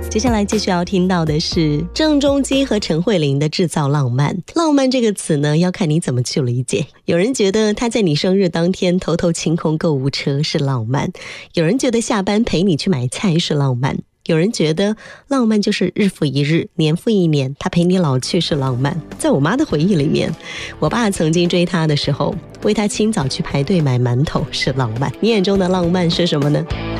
接下来继续要听到的是郑中基和陈慧琳的《制造浪漫》。浪漫这个词呢，要看你怎么去理解。有人觉得他在你生日当天偷偷清空购物车是浪漫，有人觉得下班陪你去买菜是浪漫，有人觉得浪漫就是日复一日，年复一年，他陪你老去是浪漫。在我妈的回忆里面，我爸曾经追她的时候，为她清早去排队买馒头是浪漫。你眼中的浪漫是什么呢？